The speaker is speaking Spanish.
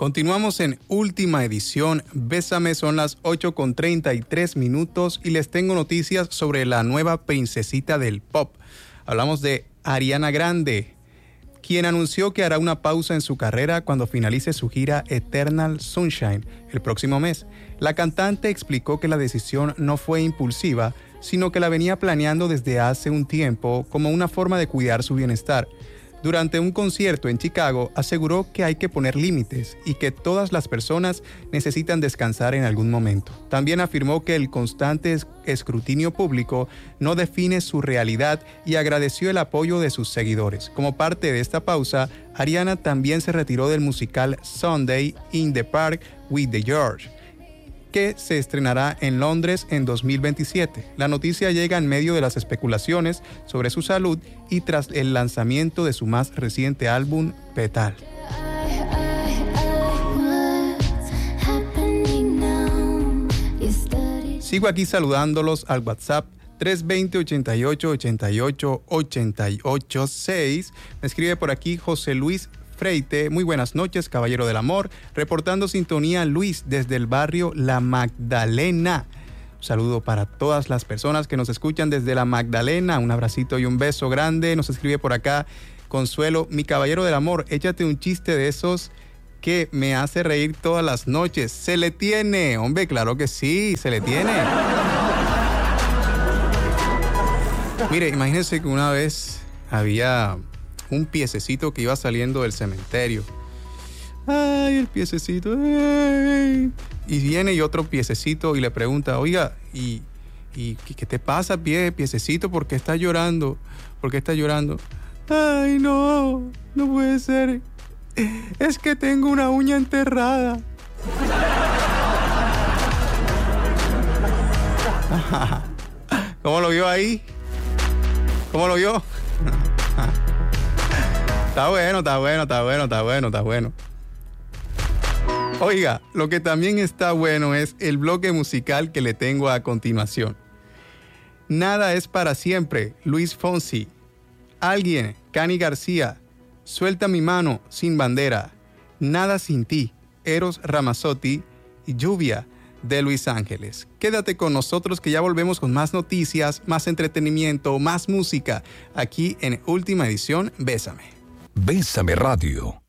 Continuamos en última edición. Bésame, son las 8:33 y les tengo noticias sobre la nueva princesita del pop. Hablamos de Ariana Grande, quien anunció que hará una pausa en su carrera cuando finalice su gira Eternal Sunshine el próximo mes. La cantante explicó que la decisión no fue impulsiva, sino que la venía planeando desde hace un tiempo como una forma de cuidar su bienestar. Durante un concierto en Chicago, aseguró que hay que poner límites y que todas las personas necesitan descansar en algún momento. También afirmó que el constante escrutinio público no define su realidad y agradeció el apoyo de sus seguidores. Como parte de esta pausa, Ariana también se retiró del musical Sunday in the Park with the George, que se estrenará en Londres en 2027. La noticia llega en medio de las especulaciones sobre su salud y tras el lanzamiento de su más reciente álbum, Petal. Sigo aquí saludándolos al WhatsApp 320-88-88-886. Me escribe por aquí José Luis Freite. Muy buenas noches, caballero del amor. Reportando sintonía Luis desde el barrio La Magdalena. Un saludo para todas las personas que nos escuchan desde La Magdalena. Un abracito y un beso grande. Nos escribe por acá Consuelo. Mi caballero del amor, échate un chiste de esos que me hace reír todas las noches. Se le tiene. Hombre, claro que sí, se le tiene. Mire, imagínense que una vez había un piececito que iba saliendo del cementerio. Ay, el piececito. Ay. Y viene y otro piececito y le pregunta, oiga, ¿y qué te pasa, piececito? ¿Por qué estás llorando? ¿Por qué estás llorando? Ay, no puede ser. Es que tengo una uña enterrada. ¿Cómo lo vio ahí? ¿Cómo lo vio? Está bueno. Oiga, lo que también está bueno es el bloque musical que le tengo a continuación. Nada es para siempre, Luis Fonsi. Alguien, Cani García. Suelta mi mano, Sin Bandera. Nada sin ti, Eros Ramazzotti. Y Lluvia, de Luis Ángeles. Quédate con nosotros que ya volvemos con más noticias, más entretenimiento, más música. Aquí en Última Edición, Bésame. Bésame Radio.